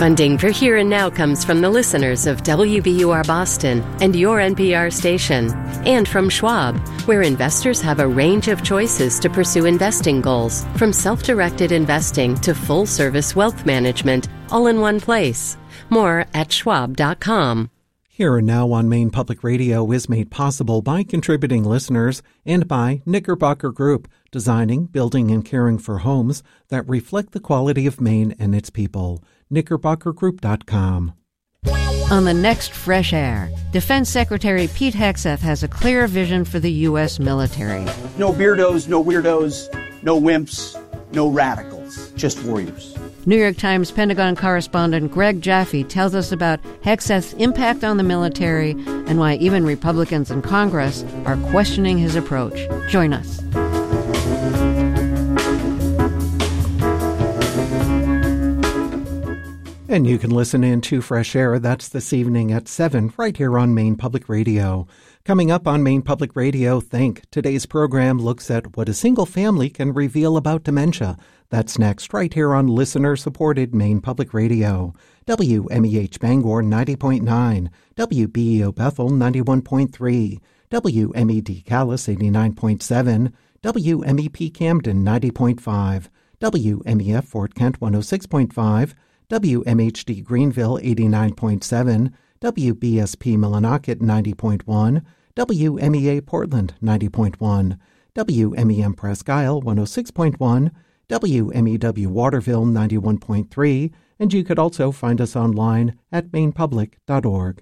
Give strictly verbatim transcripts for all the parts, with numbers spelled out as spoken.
Funding for Here and Now comes from the listeners of W B U R Boston and your N P R station, and from Schwab, where investors have a range of choices to pursue investing goals, from self-directed investing to full-service wealth management, all in one place. More at schwab dot com. Here and Now on Maine Public Radio is made possible by contributing listeners and by Knickerbocker Group, designing, building, and caring for homes that reflect the quality of Maine and its people. knickerbocker group dot com. On the next Fresh Air, Defense Secretary Pete Hegseth has a clear vision for the U S military. No beardos, no weirdos, no wimps, no radicals, just warriors. New York Times Pentagon correspondent Greg Jaffe tells us about Hegseth's impact on the military and why even Republicans in Congress are questioning his approach. Join us. And you can listen in to Fresh Air. That's this evening at seven, right here on Maine Public Radio. Coming up on Maine Public Radio, Think. Today's program looks at what a single family can reveal about dementia. That's next, right here on listener-supported Maine Public Radio. W M E H Bangor ninety point nine, W B E O Bethel ninety-one point three, W M E D Calais eighty-nine point seven, W M E P Camden ninety point five, W M E F Fort Kent one oh six point five, W M H D Greenville eighty-nine point seven, W B S P Millinocket ninety point one, W M E A Portland ninety point one, W M E M Presque Isle one oh six point one, W M E W Waterville ninety-one point three, and you could also find us online at maine public dot org.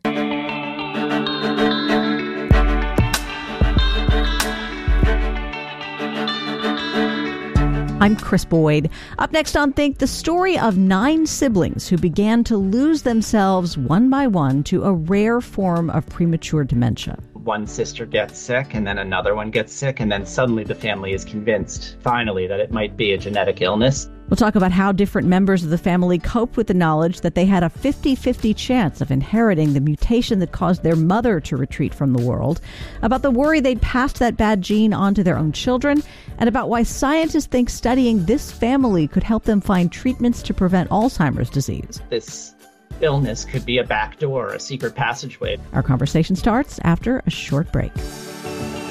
I'm Chris Boyd. Up next on Think, the story of nine siblings who began to lose themselves one by one to a rare form of premature dementia. One sister gets sick, and then another one gets sick, and then suddenly the family is convinced, finally, that it might be a genetic illness. We'll talk about how different members of the family coped with the knowledge that they had a fifty-fifty chance of inheriting the mutation that caused their mother to retreat from the world, about the worry they'd passed that bad gene on to their own children, and about why scientists think studying this family could help them find treatments to prevent Alzheimer's disease. This illness could be a backdoor, a secret passageway. Our conversation starts after a short break.